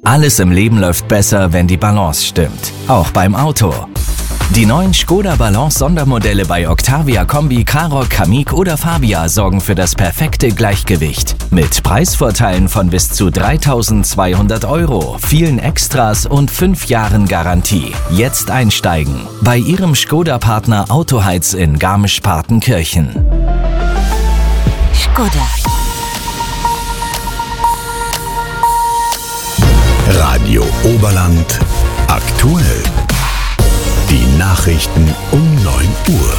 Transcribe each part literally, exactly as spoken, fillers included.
Alles im Leben läuft besser, wenn die Balance stimmt. Auch beim Auto. Die neuen Skoda Balance Sondermodelle bei Octavia Kombi, Karoq, Kamiq oder Fabia sorgen für das perfekte Gleichgewicht. Mit Preisvorteilen von bis zu dreitausendzweihundert Euro, vielen Extras und fünf Jahren Garantie. Jetzt einsteigen bei Ihrem Skoda-Partner Autoheiz in Garmisch-Partenkirchen. Skoda. Radio Oberland aktuell. Die Nachrichten um neun Uhr.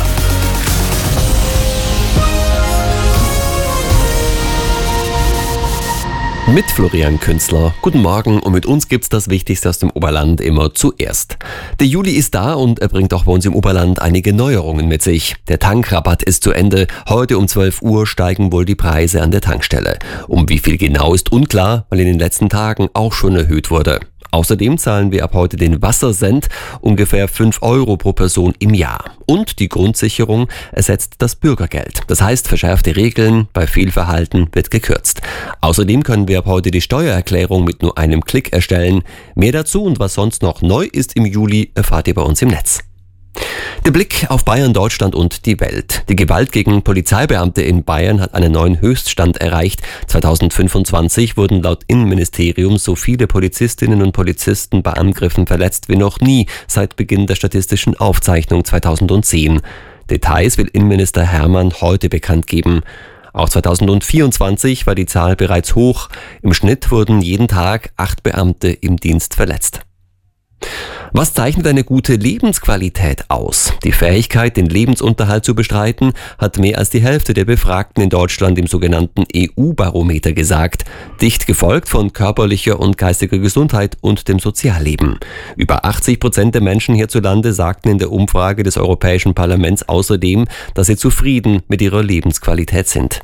Mit Florian Künzler. Guten Morgen und mit uns gibt's das Wichtigste aus dem Oberland immer zuerst. Der Juli ist da und er bringt auch bei uns im Oberland einige Neuerungen mit sich. Der Tankrabatt ist zu Ende. Heute um zwölf Uhr steigen wohl die Preise an der Tankstelle. Um wie viel genau ist unklar, weil in den letzten Tagen auch schon erhöht wurde. Außerdem zahlen wir ab heute den Wassercent, ungefähr fünf Euro pro Person im Jahr. Und die Grundsicherung ersetzt das Bürgergeld. Das heißt, verschärfte Regeln, bei Fehlverhalten wird gekürzt. Außerdem können wir ab heute die Steuererklärung mit nur einem Klick erstellen. Mehr dazu und was sonst noch neu ist im Juli, erfahrt ihr bei uns im Netz. Der Blick auf Bayern, Deutschland und die Welt. Die Gewalt gegen Polizeibeamte in Bayern hat einen neuen Höchststand erreicht. zweitausendfünfundzwanzig wurden laut Innenministerium so viele Polizistinnen und Polizisten bei Angriffen verletzt wie noch nie seit Beginn der statistischen Aufzeichnung zweitausendzehn. Details will Innenminister Hermann heute bekannt geben. Auch zweitausendvierundzwanzig war die Zahl bereits hoch. Im Schnitt wurden jeden Tag acht Beamte im Dienst verletzt. Was zeichnet eine gute Lebensqualität aus? Die Fähigkeit, den Lebensunterhalt zu bestreiten, hat mehr als die Hälfte der Befragten in Deutschland im sogenannten E U-Barometer gesagt. Dicht gefolgt von körperlicher und geistiger Gesundheit und dem Sozialleben. Über achtzig Prozent der Menschen hierzulande sagten in der Umfrage des Europäischen Parlaments außerdem, dass sie zufrieden mit ihrer Lebensqualität sind.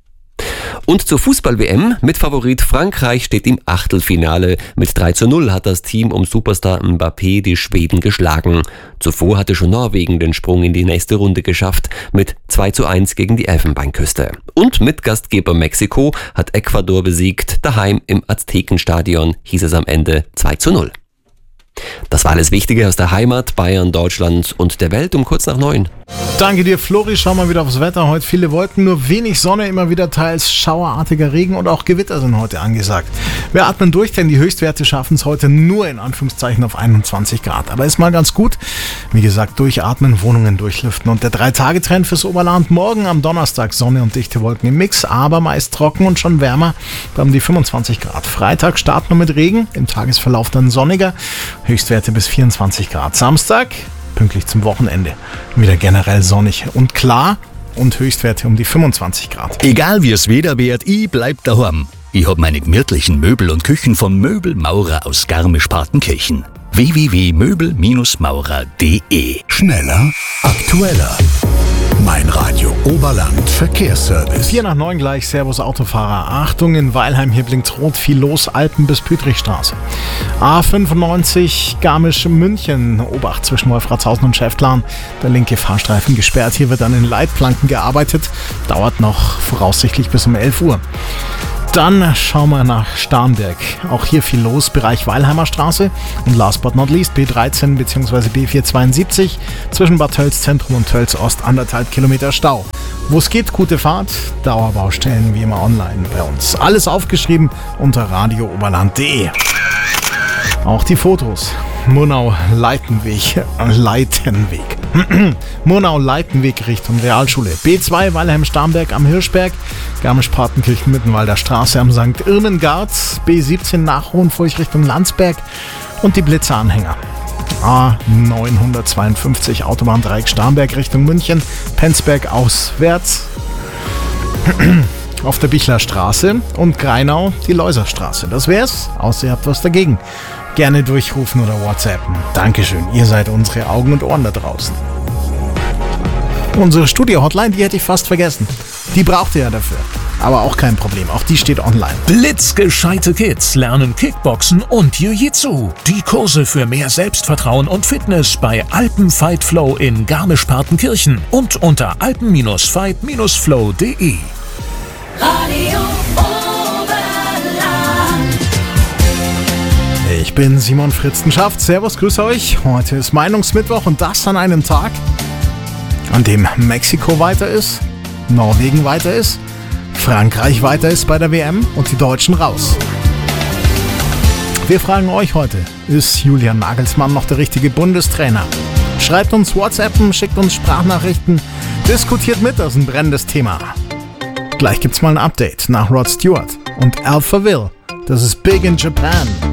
Und zur Fußball-W M. Mit Favorit Frankreich steht im Achtelfinale. Mit drei zu null hat das Team um Superstar Mbappé die Schweden geschlagen. Zuvor hatte schon Norwegen den Sprung in die nächste Runde geschafft. Mit zwei zu eins gegen die Elfenbeinküste. Und mit Gastgeber Mexiko hat Ecuador besiegt. Daheim im Aztekenstadion hieß es am Ende zwei zu null. Das war alles Wichtige aus der Heimat, Bayern, Deutschland und der Welt um kurz nach neun. Danke dir, Flori. Schauen wir wieder aufs Wetter. Heute viele Wolken, nur wenig Sonne, immer wieder teils schauerartiger Regen und auch Gewitter sind heute angesagt. Wir atmen durch, denn die Höchstwerte schaffen es heute nur in Anführungszeichen auf einundzwanzig Grad. Aber ist mal ganz gut. Wie gesagt, durchatmen, Wohnungen durchlüften. Und der Drei-Tage-Trend fürs Oberland. Morgen am Donnerstag Sonne und dichte Wolken im Mix, aber meist trocken und schon wärmer. Wir haben die fünfundzwanzig Grad. Freitag starten wir mit Regen, im Tagesverlauf dann sonniger. Höchstwerte bis vierundzwanzig Grad. Samstag, pünktlich zum Wochenende, wieder generell sonnig und klar und Höchstwerte um die fünfundzwanzig Grad. Egal wie es Wetter wird, ich bleib daheim. Ich hab meine gemütlichen Möbel und Küchen vom Möbelmaurer aus Garmisch-Partenkirchen. w w w punkt möbel maurer punkt d e. Schneller, aktueller. Mein Radio Oberland Verkehrsservice. vier nach neun gleich, Servus Autofahrer. Achtung, in Weilheim, hier blinkt rot, viel los, Alpen bis Pütrichstraße. A fünfundneunzig Garmisch-München, Obacht zwischen Wolfratshausen und Schäftlarn. Der linke Fahrstreifen gesperrt, hier wird an den Leitplanken gearbeitet. Dauert noch voraussichtlich bis um elf Uhr. Dann schauen wir nach Starnberg. Auch hier viel los, Bereich Weilheimer Straße. Und last but not least B dreizehn bzw. B vierhundertzweiundsiebzig zwischen Bad Tölz Zentrum und Tölz Ost anderthalb Kilometer Stau. Wo es geht, gute Fahrt, Dauerbaustellen wie immer online bei uns. Alles aufgeschrieben unter radio oberland punkt d e. Auch die Fotos. Murnau-Leitenweg, Leitenweg. Murnau-Leitenweg Richtung Realschule. B zwei Weilheim-Starnberg am Hirschberg, Garmisch-Partenkirchen Mittenwalder Straße am Sankt Irmengard, B siebzehn nach Hohenfurch Richtung Landsberg und die Blitzeranhänger. A neunhundertzweiundfünfzig Autobahndreieck Starnberg Richtung München, Penzberg auswärts. Auf der Bichlerstraße und Greinau die Läuserstraße. Das wär's, außer ihr habt was dagegen. Gerne durchrufen oder WhatsAppen. Dankeschön, ihr seid unsere Augen und Ohren da draußen. Unsere Studio-Hotline, die hätte ich fast vergessen. Die braucht ihr ja dafür. Aber auch kein Problem, auch die steht online. Blitzgescheite Kids lernen Kickboxen und Jiu-Jitsu. Die Kurse für mehr Selbstvertrauen und Fitness bei Alpen Fight Flow in Garmisch-Partenkirchen und unter alpen fight flow punkt d e. Radio Oberland. bin Simon Fritzenschaft. Servus, grüße euch. Heute ist Meinungsmittwoch und das an einem Tag, an dem Mexiko weiter ist, Norwegen weiter ist, Frankreich weiter ist bei der W M und die Deutschen raus. Wir fragen euch heute, ist Julian Nagelsmann noch der richtige Bundestrainer? Schreibt uns WhatsAppen, schickt uns Sprachnachrichten, diskutiert mit, das ist ein brennendes Thema. Gleich gibt's mal ein Update nach Rod Stewart und Alphaville. Das ist Big in Japan.